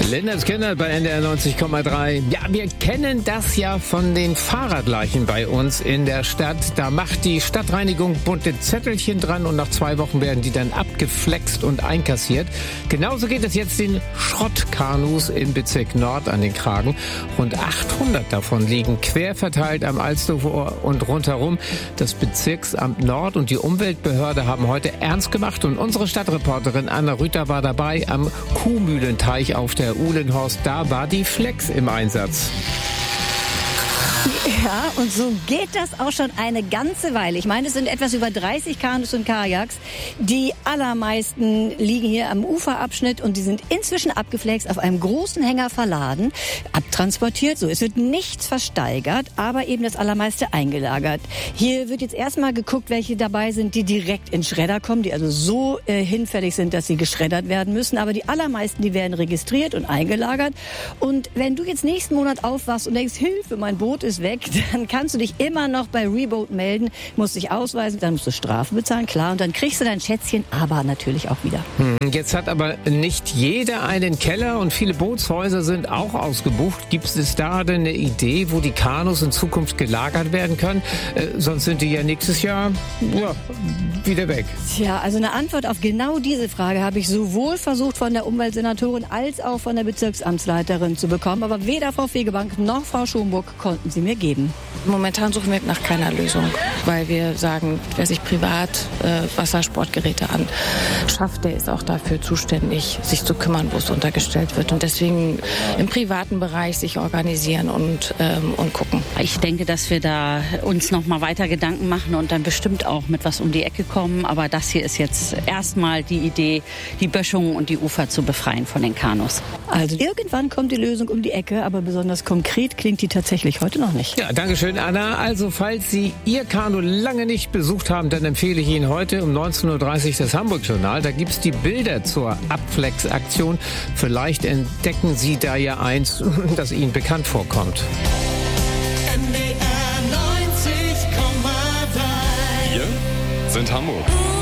Linders Kinder bei NDR 90,3. Ja, wir kennen das ja von den Fahrradleichen bei uns in der Stadt. Da macht die Stadtreinigung bunte Zettelchen dran und nach 2 Wochen werden die dann abgeflext und einkassiert. Genauso geht es jetzt den Schrottkanus im Bezirk Nord an den Kragen. Rund 800 davon liegen quer verteilt am Alsterufer und rundherum. Das Bezirksamt Nord und die Umweltbehörde haben heute ernst gemacht und unsere Stadtreporterin Anna Rüther war dabei am Kuhmühlenteich auf der Uhlenhorst. Da war die Flex im Einsatz. Ja, und so geht das auch schon eine ganze Weile. Ich meine, es sind etwas über 30 Kanus und Kajaks. Die allermeisten liegen hier am Uferabschnitt und die sind inzwischen abgeflext, auf einem großen Hänger verladen, abtransportiert. So, es wird nichts versteigert, aber eben das allermeiste eingelagert. Hier wird jetzt erstmal geguckt, welche dabei sind, die direkt in Schredder kommen, die also so hinfällig sind, dass sie geschreddert werden müssen. Aber die allermeisten, die werden registriert und eingelagert. Und wenn du jetzt nächsten Monat aufwachst und denkst, Hilfe, mein Boot ist weg, dann kannst du dich immer noch bei Reboat melden, musst dich ausweisen, dann musst du Strafe bezahlen, klar, und dann kriegst du dein Schätzchen, aber natürlich auch wieder. Jetzt hat aber nicht jeder einen Keller und viele Bootshäuser sind auch ausgebucht. Gibt es da denn eine Idee, wo die Kanus in Zukunft gelagert werden können? Sonst sind die ja nächstes Jahr wieder weg. Tja, also eine Antwort auf genau diese Frage habe ich sowohl versucht von der Umweltsenatorin als auch von der Bezirksamtsleiterin zu bekommen, aber weder Frau Fegebank noch Frau Schomburg konnten sie mir geben. Momentan suchen wir nach keiner Lösung, weil wir sagen, wer sich privat Wassersportgeräte anschafft, der ist auch dafür zuständig, sich zu kümmern, wo es untergestellt wird. Und deswegen im privaten Bereich sich organisieren und gucken. Ich denke, dass wir da uns noch mal weiter Gedanken machen und dann bestimmt auch mit was um die Ecke kommen. Aber das hier ist jetzt erstmal die Idee, die Böschungen und die Ufer zu befreien von den Kanus. Also irgendwann kommt die Lösung um die Ecke, aber besonders konkret klingt die tatsächlich heute noch nicht. Ja, danke schön, Anna. Also, falls Sie Ihr Kanu lange nicht besucht haben, dann empfehle ich Ihnen heute um 19.30 Uhr das Hamburg-Journal. Da gibt es die Bilder zur Abflex-Aktion. Vielleicht entdecken Sie da ja eins, das Ihnen bekannt vorkommt. NDR 90,3. Wir sind Hamburg.